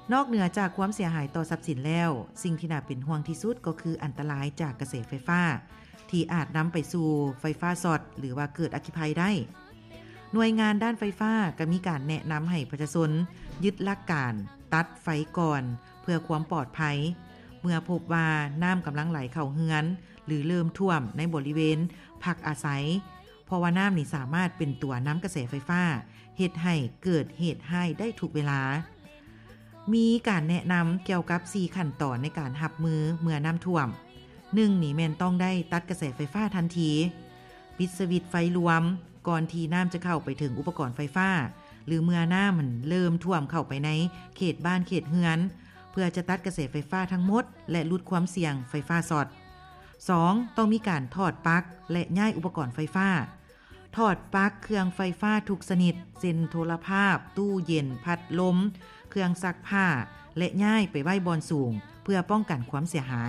นอกเหนือจากความเสียหายต่อทรัพย์สินแล้วสิ่งที่น่าเป็นห่วงที่สุดก็คืออันตรายจากกระแสไฟฟ้าที่อาจนำไปสู่ไฟฟ้าช็อตหรือว่าเกิดอัคคีภัยได้หน่วยงานด้านไฟฟ้าก็มีการแนะนำให้ประชาชนยึดหลักการตัดไฟก่อนเพื่อความปลอดภัยเมื่อพบว่าน้ำกำลังไหลเข้าเฮือนหรือเริ่มท่วมในบริเวณพักอาศัยเพราะว่าน้ำนี่สามารถเป็นตัวนำกระแสไฟฟ้าเฮ็ดให้เกิดเหตุให้ได้ทุกเวลามีการแนะนำเกี่ยวกับ4ขั้นตอนในการรับมือเมื่อน้ำท่วม1นี่แม่นต้องได้ตัดกระแสไฟฟ้าทันทีปิดสวิตช์ไฟรวมก่อนที่น้ำจะเข้าไปถึงอุปกรณ์ไฟฟ้าหรือเมื่อน้ำมันเริ่มท่วมเข้าไปในเขตบ้านเขตเฮือนเพื่อจะตัดกระแสไฟฟ้าทั้งหมดและลดความเสี่ยงไฟฟ้าช็อต 2. ต้องมีการถอดปลั๊กและย้ายอุปกรณ์ไฟฟ้าถอดปลั๊กเครื่องไฟฟ้าทุกชนิดเช่นโทรภาพตู้เย็นพัดลมเครื่องซักผ้าและย้ายไปไว้บนสูงเพื่อป้องกันความเสียหาย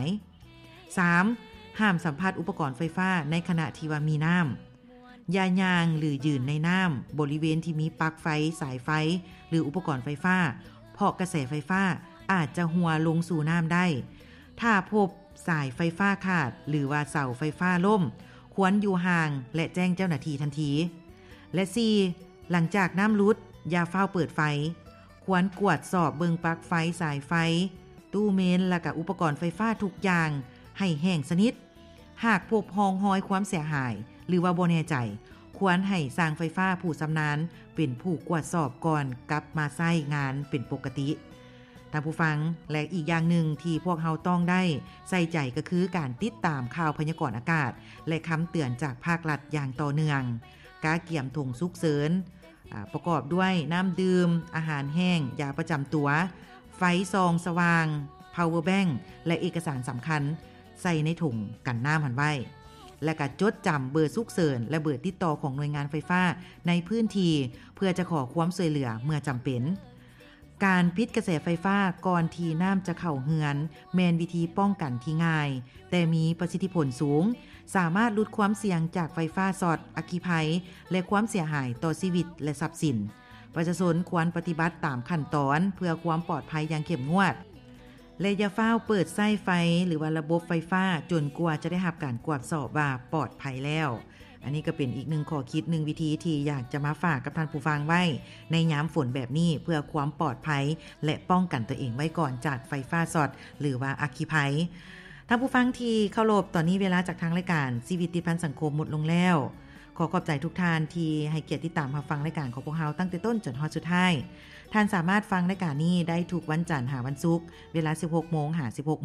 3. ห้ามสัมผัสอุปกรณ์ไฟฟ้าในขณะที่ว่ามีน้ำอย่าย่างหรือยืนในน้ำบริเวณที่มีปลั๊กไฟสายไฟหรืออุปกรณ์ไฟฟ้าเพราะกระแสไฟฟ้าอาจจะหัวลงสู่น้ำได้ถ้าพบสายไฟฟ้าขาดหรือว่าเสาไฟฟ้าล่มควรอยู่ห่างและแจ้งเจ้าหน้าที่ทันทีและ 4. หลังจากน้ำรุดอย่าเฝ้าเปิดไฟควรกวดสอบเบิงปลั๊กไฟสายไฟตู้เมนและกับอุปกรณ์ไฟฟ้าทุกอย่างให้แห้งสนิทหากพบหองหอยความเสียหายหรือว่าบ่แน่ใจควรให้สร้างไฟฟ้าผู้ชำนาญเป็นผู้กวดสอบก่อนกลับมาใช้งานเป็นปกติท่านผู้ฟังและอีกอย่างหนึ่งที่พวกเราต้องได้ใส่ใจก็คือการติดตามข่าวพยากรณ์อากาศและคำเตือนจากภาครัฐอย่างต่อเนื่องการเกี่ยมถุงฉุกเฉินประกอบด้วยน้ำดื่มอาหารแห้งยาประจำตัวไฟซองสว่าง power bank และเอกสารสำคัญใส่ในถุงกันน้ำหันไว้และก็จดจำเบอร์ฉุกเฉินและเบอร์ติดต่อของหน่วยงานไฟฟ้าในพื้นที่เพื่อจะขอความช่วยเหลือเมื่อจำเป็นการปิดกระแสไฟฟ้าก่อนที่น้ำจะเข้าเฮือนแมนวิธีป้องกันที่ง่ายแต่มีประสิทธิผลสูงสามารถลดความเสี่ยงจากไฟฟ้าช็อตอัคคีภัยและความเสียหายต่อชีวิตและทรัพย์สินประชาชนควรปฏิบัติตามขั้นตอนเพื่อความปลอดภัยอย่างเข้มงวดและอย่าเฝ้าเปิดไส้ไฟหรือว่าระบบไฟฟ้าจนกว่าจะได้รับการตรวจสอบว่าปลอดภัยแล้วอันนี้ก็เป็นอีกหนึ่งข้อคิดหนึ่งวิธีที่อยากจะมาฝากกับท่านผู้ฟังไว้ในยามฝนแบบนี้เพื่อความปลอดภัยและป้องกันตัวเองไว้ก่อนจากไฟฟ้าช็อตหรือว่าอัคคีภัยท่านผู้ฟังที่เคารพตอนนี้เวลาจากทางรายการชีวิตติดพันสังคมหมดลงแล้วขอขอบใจทุกท่านที่ให้เกียรติติดตามรับฟังรายการของพวกเราตั้งแต่ต้นจนฮอดสุดท้ายท่านสามารถฟังรายการนี้ได้ทุกวันจันทร์หาวันศุกร์เวลา 16:00 หา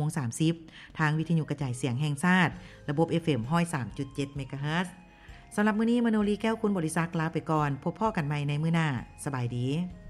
16:30 ทางวิทยุกระจายเสียงแห่งชาติระบบ FM 103.7 เมกะเฮิรตซ์สำหรับมื้อนี้มโนรีแก้วคุณบริษัทลาไปก่อนพบพ่อกันใหม่ในมื้อหน้าสบายดี